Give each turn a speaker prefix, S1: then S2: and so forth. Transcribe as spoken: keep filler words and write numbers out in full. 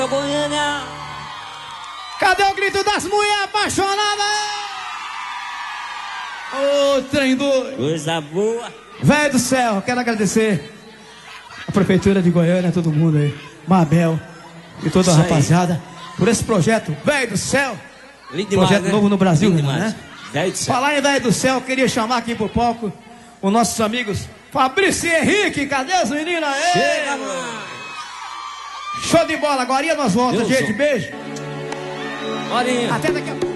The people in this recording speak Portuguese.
S1: Goiânia.
S2: Cadê o grito das mulheres apaixonadas? Ô, oh, trem doido.
S1: Coisa boa.
S2: Velho do céu, quero agradecer a Prefeitura de Goiânia, todo mundo aí, Mabel e toda a rapaziada, por esse projeto, velho do céu.
S1: Lindo demais,
S2: projeto
S1: né?
S2: novo no Brasil,
S1: Lindo
S2: né?
S1: Velho do céu.
S2: Falar em velho do céu, eu queria chamar aqui pro palco os nossos amigos Fabrício e Henrique. Cadê as meninas aí?
S1: Chega, mano.
S2: Show de bola, agora nós voltamos, gente. Beijo.
S1: Bolinha.
S2: Até daqui a pouco.